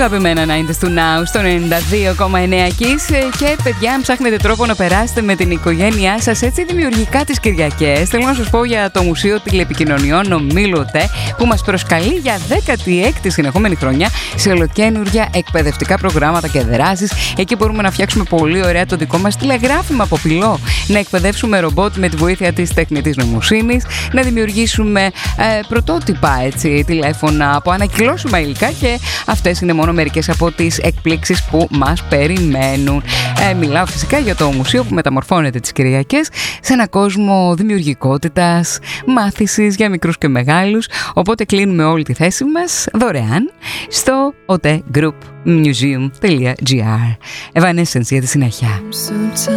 αγαπημένα 90's του Now στο 92,9 και παιδιά, αν ψάχνετε τρόπο να περάσετε με την οικογένειά σας έτσι δημιουργικά τις Κυριακές, θέλω να σας πω για το Μουσείο Τηλεπικοινωνιών Ομίλωτε που μας προσκαλεί για 16η συνεχόμενη χρονιά σε ολοκαίνουργια εκπαιδευτικά προγράμματα και δράσεις. Εκεί μπορούμε να φτιάξουμε πολύ ωραία το δικό μας τηλεγράφημα από πυλό, να εκπαιδεύσουμε ρομπότ με τη βοήθεια της τεχνητής νοημοσύνης, να δημιουργήσουμε πρωτότυπα έτσι, τηλέφωνα από ανακυκλώσιμα υλικά και αυτές είναι μόνο μερικές από τις εκπλήξεις που μας περιμένουν. Μιλάω φυσικά για το μουσείο που μεταμορφώνεται τις Κυριακές σε ένα κόσμο δημιουργικότητας, μάθησης για μικρούς και μεγάλους, οπότε κλείνουμε όλη τη θέση μας δωρεάν στο otegroupmuseum.gr. Evanescence για τη συνέχεια.